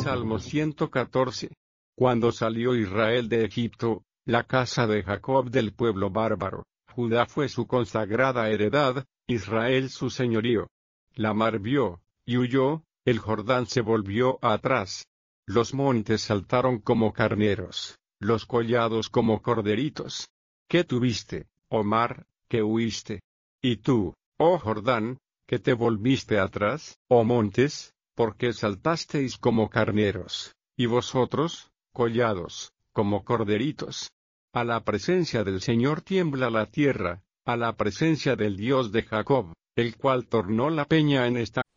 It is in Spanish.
Salmo 114. Cuando salió Israel de Egipto, la casa de Jacob del pueblo bárbaro, Judá fue su consagrada heredad, Israel su señorío. La mar vio, y huyó, el Jordán se volvió atrás. Los montes saltaron como carneros, los collados como corderitos. ¿Qué tuviste, oh mar, que huiste? Y tú, oh Jordán, que te volviste atrás, oh montes, porque saltasteis como carneros, y vosotros, collados, como corderitos. A la presencia del Señor tiembla la tierra, a la presencia del Dios de Jacob, el cual tornó la peña en esta